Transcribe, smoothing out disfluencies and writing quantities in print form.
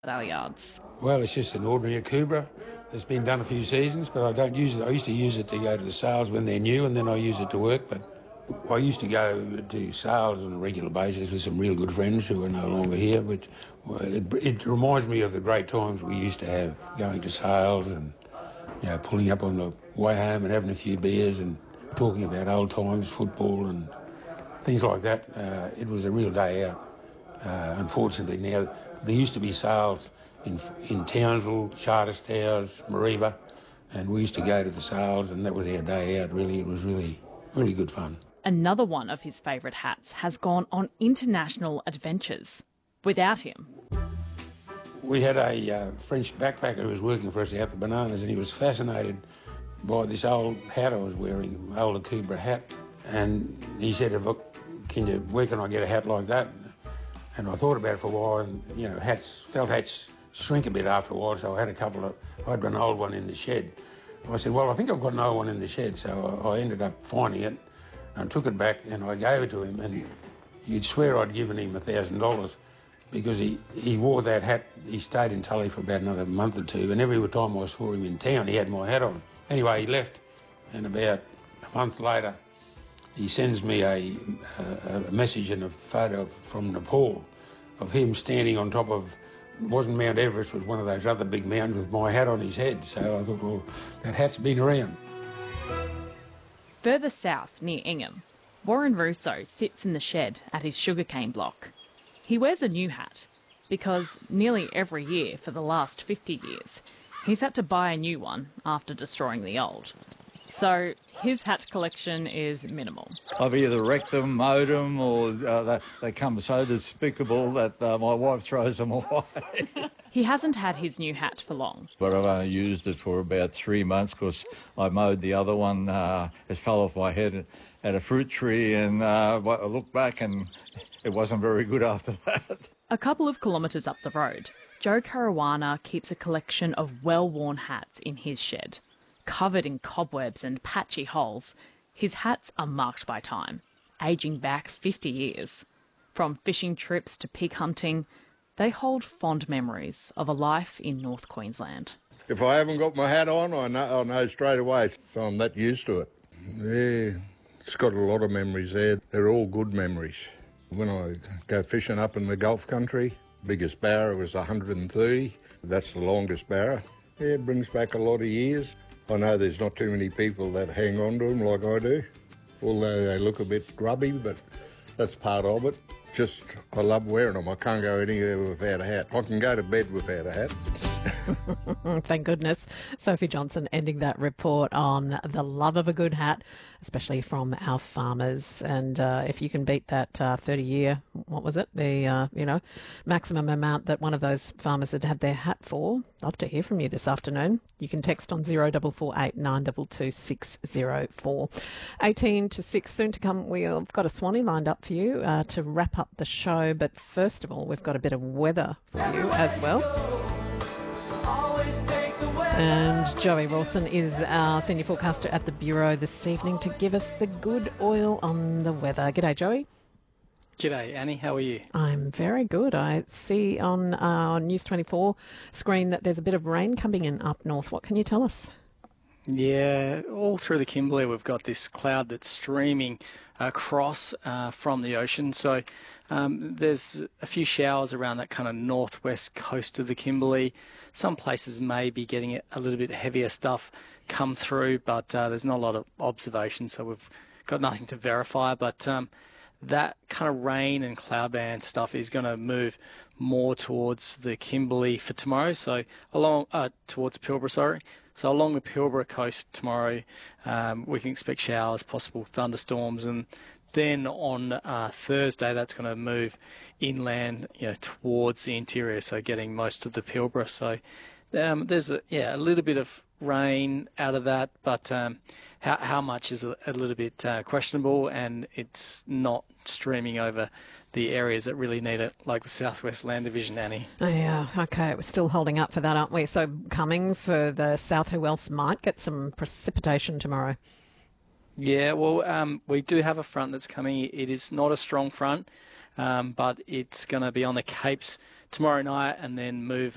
our yards. Well, it's just an ordinary Akubra. It's been done a few seasons, but I don't use it. I used to use it to go to the sales when they're new, and then I use it to work. But I used to go to sales on a regular basis with some real good friends who are no longer here, which it reminds me of the great times we used to have going to sales and pulling up on the way home and having a few beers and talking about old times, football and things like that. It was a real day out. Unfortunately now, there used to be sales in Townsville, Charters Towers, Mareeba, and we used to go to the sales, and that was our day out, really. It was really, really good fun. Another one of his favourite hats has gone on international adventures without him. We had a French backpacker who was working for us out the Bananas, and he was fascinated by this old hat I was wearing, an old Akubra hat, and he said, where can I get a hat like that? And I thought about it for a while, and felt hats shrink a bit after a while, so I had I'd got an old one in the shed. I said, well, I think I've got an old one in the shed, so I ended up finding it and took it back and I gave it to him, and you'd swear I'd given him $1,000 because he wore that hat. He stayed in Tully for about another month or two, and every time I saw him in town, he had my hat on. Anyway, he left, and about a month later, he sends me a message and a photo from Nepal of him standing on top of, it wasn't Mount Everest, it was one of those other big mountains with my hat on his head. So I thought, well, that hat's been around. Further south, near Ingham, Warren Russo sits in the shed at his sugarcane block. He wears a new hat because nearly every year for the last 50 years, he's had to buy a new one after destroying the old. So his hat collection is minimal. I've either wrecked them, mowed them, or they come so despicable that my wife throws them away. He hasn't had his new hat for long. But I've only used it for about 3 months because I mowed the other one. It fell off my head at a fruit tree, and I looked back and it wasn't very good after that. A couple of kilometres up the road, Joe Caruana keeps a collection of well-worn hats in his shed. Covered in cobwebs and patchy holes, his hats are marked by time, ageing back 50 years. From fishing trips to pig hunting, they hold fond memories of a life in North Queensland. If I haven't got my hat on, I know straight away, so I'm that used to it. Yeah, it's got a lot of memories there. They're all good memories. When I go fishing up in the Gulf country, biggest barra was 130. That's the longest barra. Yeah, it brings back a lot of years. I know there's not too many people that hang on to them like I do, although they look a bit grubby, but that's part of it. Just, I love wearing them. I can't go anywhere without a hat. I can go to bed without a hat. Thank goodness. Sophie Johnson ending that report on the love of a good hat, especially from our farmers. And if you can beat that 30-year, what was it, the maximum amount that one of those farmers had their hat for, love to hear from you this afternoon. You can text on 0448 922 604. 18 to 6, soon to come. We've got a Swanee lined up for you to wrap up the show. But first of all, we've got a bit of weather for you as well. And Joey Rawson is our senior forecaster at the Bureau this evening to give us the good oil on the weather. G'day, Joey. G'day, Annie. How are you? I'm very good. I see on our News 24 screen that there's a bit of rain coming in up north. What can you tell us? Yeah, all through the Kimberley we've got this cloud that's streaming across from the ocean. So there's a few showers around that kind of northwest coast of the Kimberley. Some places may be getting a little bit heavier stuff come through, but there's not a lot of observation, so we've got nothing to verify. But that kind of rain and cloud band stuff is going to move more towards the Kimberley for tomorrow, so towards Pilbara, sorry. So along the Pilbara coast tomorrow, we can expect showers, possible thunderstorms, and then on Thursday, that's going to move inland, towards the interior, so getting most of the Pilbara. So there's a little bit of rain out of that, but how much is a little bit questionable, and it's not streaming over the areas that really need it, like the Southwest Land Division, Annie. Oh, yeah, okay, we're still holding up for that, aren't we? So coming for the south, who else might get some precipitation tomorrow? Yeah, well, we do have a front that's coming. It is not a strong front, but it's going to be on the Capes tomorrow night and then move